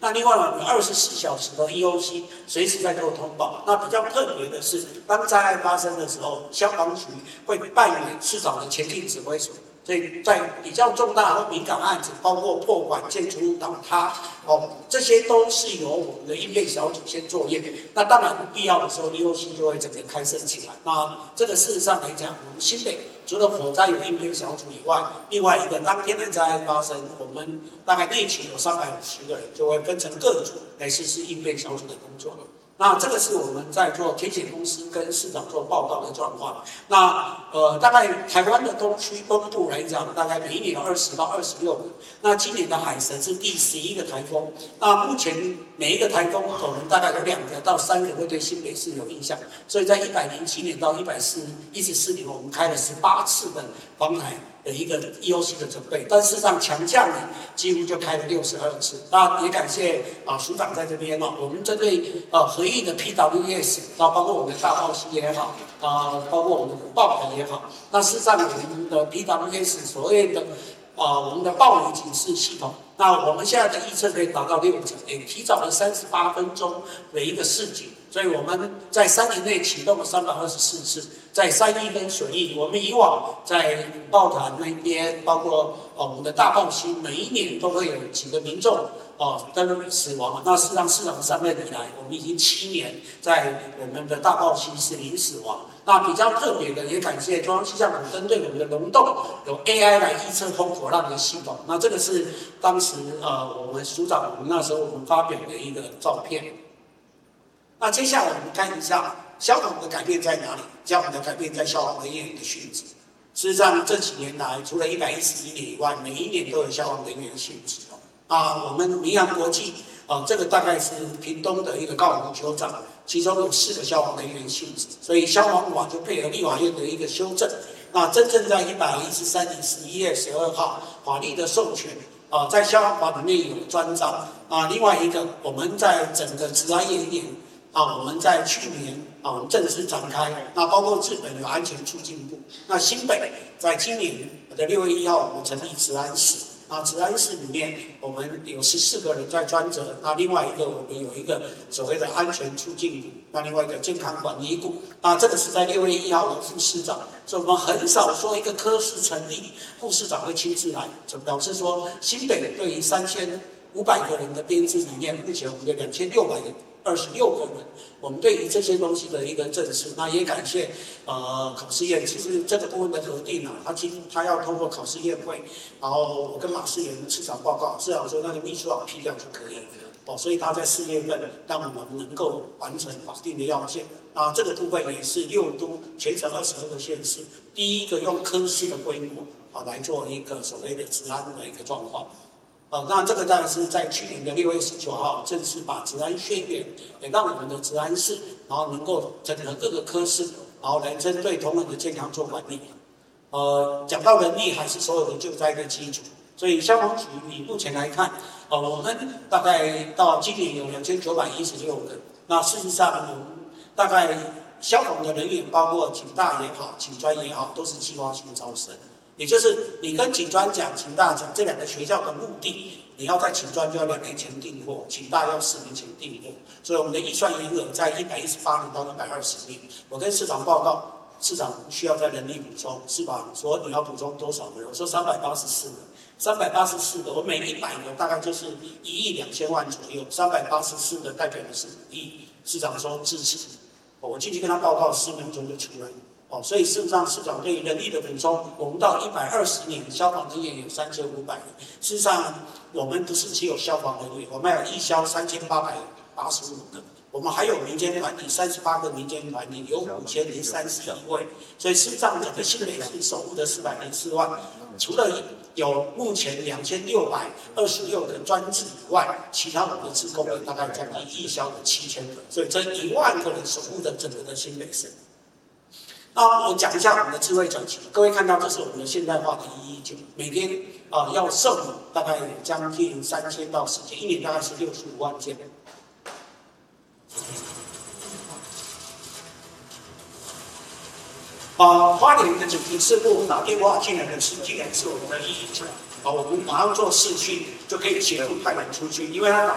那另外我们24小时的 EOC 随时在做通报。那比较特别的是，当灾害发生的时候，消防局会扮演市长的前进指挥所。所以在比较重大和敏感案子，包括破管、建筑物倒塌，这些都是由我们的应变小组先作业。那当然必要的时候 ，EOC 就会整个开设起来。那这个事实上来讲，我们新北除了火灾有应变小组以外，另外一个当天的灾害发生，我们大概内勤有350个人，就会分成各组来实施应变小组的工作。那这个是我们在做天险公司跟市长做报告的状况。那大概台湾的东区东部来讲，大概每一年有20到26个。那今年的海神是第11个台风。那目前每一个台风可能大概有2个到3个会对新北市有影响。所以在107年到114年，我们开了18次的防台的一个 EOC 的准备，但事实上强降雨几乎就开了62次。那也感谢署长在这边我们针对合意的 PWS， 包括我们的大报溪也好，包括我们的爆台也好，那事实上我们的 PWS 所谓的我们的暴雨警示系统，那我们现在的预测可以达到60%，也提早了38分钟的一个示警。所以我们在3年内启动了324次，在3亿跟水域，我们以往在豹潭那边，包括我们的大炮溪，每一年都会有几个民众跟死亡。那事实上市长上任以来，我们已经7年在我们的大炮溪是零死亡。那比较特别的，也感谢中央气象局针对我们的龙洞有 AI 来预测风火浪的系统。那这个是当时我们署长我们那时候我们发表的一个照片。那接下来我们看一下消防的改变在哪里？消防的改变在消防人员的训职。事实上这几年来，除了111年以外，每一年都有消防人员训职我们民航国际这个大概是屏东的一个高雄酋长，其中有4个消防人员训职，所以消防法就配合立法院的一个修正。那真正在113年11月12号法律的授权。在消防法里面有专章另外一个，我们在整个治安演练我们在去年正式展开。那包括日本有安全促进部，那新北在今年的6月1号，我们成立治安室。治安室里面我们有14个人在专责。那另外一个我们有一个所谓的安全促进部，那另外一个健康管理部。这个是在6月1号的副市长，所以我们很少说一个科室成立，副市长会亲自来，就表示说新北对于3500个人的编制里面，目前我们有2626个人，我们对于这些东西的一个正视。那也感谢考试院，其实这个部分的核定他要通过考试院会，然后我跟马世元市长报告，市长说那个秘书长批掉就可以了所以他在4月份让我们能够完成法定的要件。这个部分也是6都全省22个县市第一个用科室的规模来做一个所谓的治安的一个状况。那这个当然是在去年的6月19号正式把治安宣言也让我们的治安室，然后能够整合各个科室，然后来针对同仁的健康做管理。讲到人力还是所有的救灾的基础，所以消防局以目前来看，我们大概到今年有2916人。那事实上，我们大概消防的人员，包括警大也好、警专也好，都是计划性招生。也就是你跟警专讲、警大讲这2个学校的目的，你要在警专就要2年前订货，警大要4年前订货，所以我们的预算余额在118年到120年。我跟市长报告，市长需要在人力补充，市长说你要补充多少人？我说384个，384个，我每100个大概就是1亿2000万左右，384个代表的是5亿。市长说支持，我进去跟他报告10分钟就出来了。所以事实上，市长对于人力的补充，我们到120年，消防人员有3500人。事实上，我们不是只有消防人员，我们还有义消3885个，我们还有民间团体38个民间团体，有5031位。所以事实上，整个新北市守护的404万，除了有目前2626个专职以外，其他我们的志工大概将近义消的7000个，所以这1万个人守护的整个的新北市。那我讲一下我们的智慧转型，各位看到这是我们的现代化的119，每天要送大概将近3000到4000，一年大概是65万件。花莲的主题事故打电话进来的是，竟然是我们的119我们马上做视讯就可以协助派人出去，因为他